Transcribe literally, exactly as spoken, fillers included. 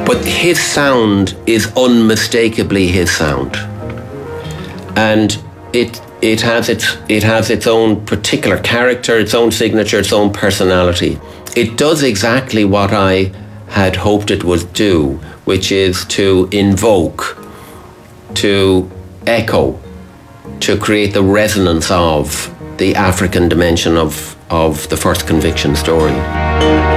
But his sound is unmistakably his sound. And it it has its it has its own particular character, its own signature, its own personality. It does exactly what I had hoped it would do, which is to invoke, to echo, to create the resonance of the African dimension of, of the First Conviction story.